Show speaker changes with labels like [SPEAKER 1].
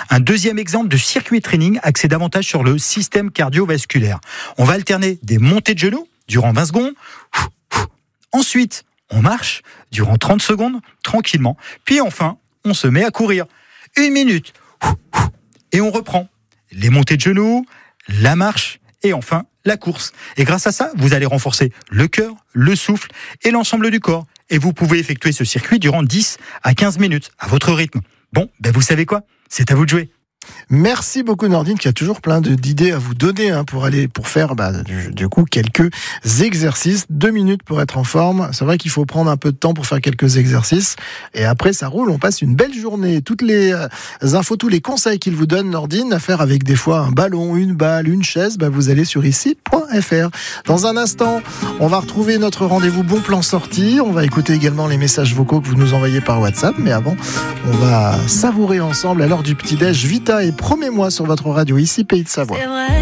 [SPEAKER 1] Un deuxième exemple de circuit training axé davantage sur le système cardiovasculaire. On va alterner des montées de genoux durant 20 secondes. Ensuite, on marche durant 30 secondes, tranquillement. Puis enfin, on se met à courir. 1 minute. Et on reprend. Les montées de genoux, la marche et enfin la course. Et grâce à ça, vous allez renforcer le cœur, le souffle et l'ensemble du corps. Et vous pouvez effectuer ce circuit durant 10 à 15 minutes, à votre rythme. Bon, vous savez quoi ? C'est à vous de jouer.
[SPEAKER 2] Merci beaucoup Nordine qui a toujours plein d'idées à vous donner pour faire du coup quelques exercices. 2 minutes pour être en forme. C'est vrai qu'il faut prendre un peu de temps pour faire quelques exercices et après ça roule, on passe une belle journée. Toutes les infos, tous les conseils qu'il vous donne Nordine à faire avec des fois un ballon, une balle, une chaise, vous allez sur ici.fr. Dans un instant, on va retrouver notre rendez-vous bon plan sortie. On va écouter également les messages vocaux que vous nous envoyez par WhatsApp, mais avant, on va savourer ensemble à l'heure du petit-déj Vita et Promets-moi sur votre radio ici Pays de Savoie.